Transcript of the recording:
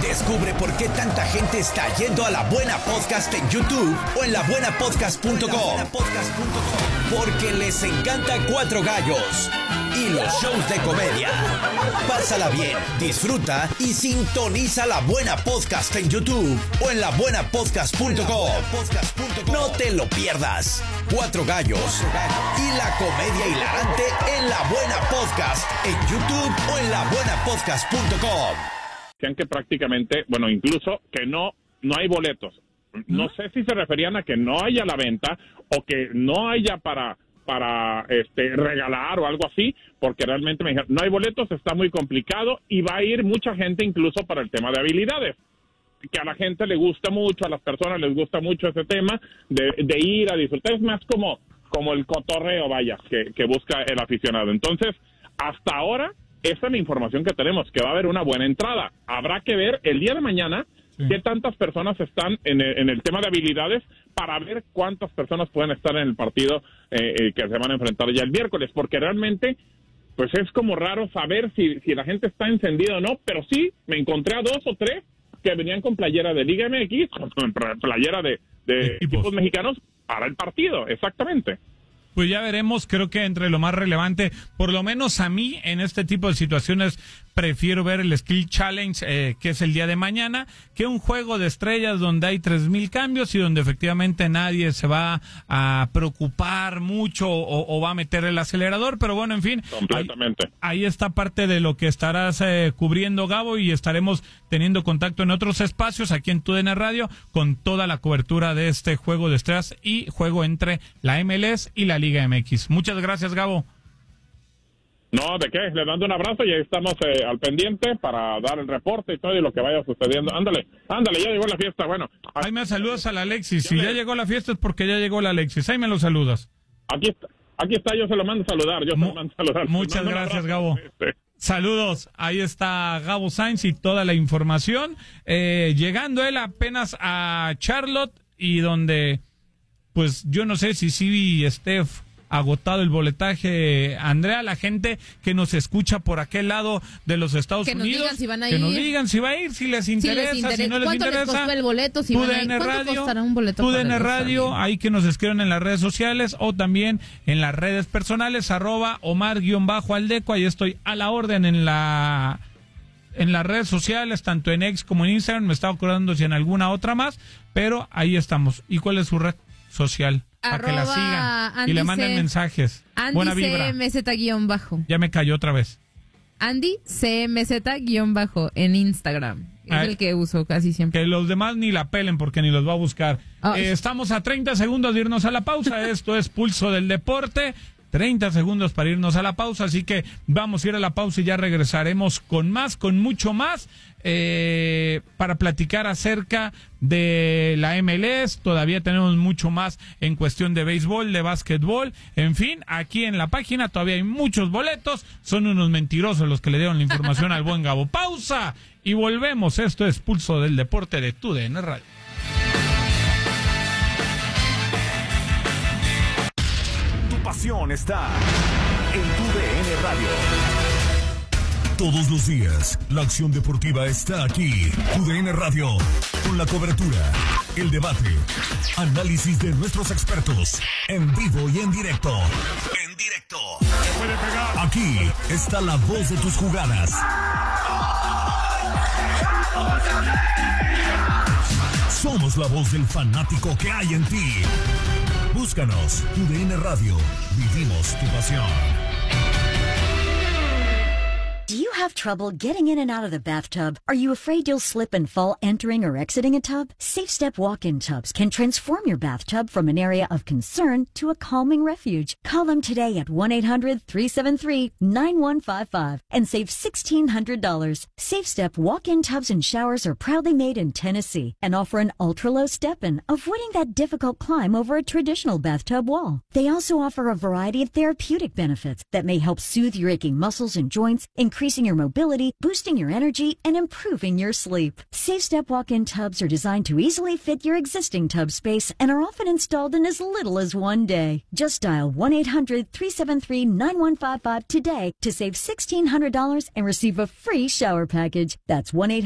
Descubre por qué tanta gente está yendo a La Buena Podcast en YouTube o en labuenapodcast.com. Porque les encanta Cuatro Gallos y los shows de comedia. Pásala bien, disfruta y sintoniza La Buena Podcast en YouTube o en labuenapodcast.com. No te lo pierdas. Cuatro Gallos y la comedia hilarante en La Buena Podcast en YouTube o en labuenapodcast.com. Que prácticamente, bueno, incluso que no hay boletos. No sé si se referían a que no haya la venta o que no haya para regalar o algo así, porque realmente me dijeron, no hay boletos, está muy complicado y va a ir mucha gente incluso para el tema de habilidades, que a la gente le gusta mucho, a las personas les gusta mucho ese tema de ir a disfrutar, es más como el cotorreo, vaya, que busca el aficionado. Entonces, hasta ahora, esa es la información que tenemos, que va a haber una buena entrada. Habrá que ver el día de mañana qué tantas personas están en el tema de habilidades para ver cuántas personas pueden estar en el partido que se van a enfrentar ya el miércoles, porque realmente pues es como raro saber si la gente está encendida o no, pero sí me encontré a 2 o 3 que venían con playera de Liga MX, con playera de equipos mexicanos para el partido, exactamente. Pues ya veremos, creo que entre lo más relevante, por lo menos a mí, en este tipo de situaciones, prefiero ver el Skill Challenge, que es el día de mañana, que un juego de estrellas donde hay 3,000 cambios y donde efectivamente nadie se va a preocupar mucho o va a meter el acelerador, pero bueno, en fin. Completamente. Ahí está parte de lo que estarás cubriendo, Gabo, y estaremos teniendo contacto en otros espacios aquí en TUDN Radio con toda la cobertura de este juego de estrellas y juego entre la MLS y la Liga MX. Muchas gracias, Gabo. No, ¿de qué? Le mando un abrazo y ahí estamos al pendiente para dar el reporte y todo y lo que vaya sucediendo. Ándale, ya llegó la fiesta, bueno. Ahí me saludas a la Alexis. Si ya llegó la fiesta es porque ya llegó la Alexis. Ahí me lo saludas. Aquí está, yo se lo mando a saludar. Muchas gracias, Gabo. Saludos, ahí está Gabo Sainz y toda la información. Llegando él apenas a Charlotte y donde, pues yo no sé si Civi y Steph agotado el boletaje. Andrea, la gente que nos escucha por aquel lado de los Estados Unidos, nos digan si van a ir. Que nos digan si va a ir, si les interesa, si no les interesa. ¿Cuánto les costó el boleto? Si TUDN Radio, costará un boleto? TUDN Radio, ahí que nos escriban en las redes sociales o también en las redes personales, @Omar_Aldeco, ahí estoy a la orden en las redes sociales, tanto en X como en Instagram. Me estaba acordando si en alguna otra más, pero ahí estamos. ¿Y cuál es su red social? Para que la sigan y le manden mensajes. Andy Buena vibra. CMZ_. Ya me cayó otra vez. Andy CMZ_ en Instagram. Es el que uso casi siempre. Que los demás ni la pelen porque ni los va a buscar. Estamos a 30 segundos de irnos a la pausa. Esto es Pulso del Deporte. 30 segundos para irnos a la pausa, así que vamos a ir a la pausa y ya regresaremos con mucho más, para platicar acerca de la MLS. Todavía tenemos mucho más en cuestión de béisbol, de básquetbol, en fin, aquí en la página todavía hay muchos boletos. Son unos mentirosos los que le dieron la información al buen Gabo. Pausa y volvemos. Esto es Pulso del Deporte de TUDN Radio. Pasión está en TUDN Radio. Todos los días, la acción deportiva está aquí. TUDN Radio, con la cobertura, el debate, análisis de nuestros expertos, en vivo y en directo. Aquí está la voz de tus jugadas. Somos la voz del fanático que hay en ti. Búscanos, TUDN Radio. Vivimos tu pasión. Do you have trouble getting in and out of the bathtub? Are you afraid you'll slip and fall entering or exiting a tub? Safe Step walk-in tubs can transform your bathtub from an area of concern to a calming refuge. Call them today at 1-800-373-9155 and save $1,600. Safe Step walk-in tubs and showers are proudly made in Tennessee and offer an ultra-low step-in, avoiding that difficult climb over a traditional bathtub wall. They also offer a variety of therapeutic benefits that may help soothe your aching muscles and joints, increasing your mobility, boosting your energy, and improving your sleep. Safe Step walk-in tubs are designed to easily fit your existing tub space and are often installed in as little as one day. Just dial 1-800-373-9155 today to save $1,600 and receive a free shower package. That's 1-800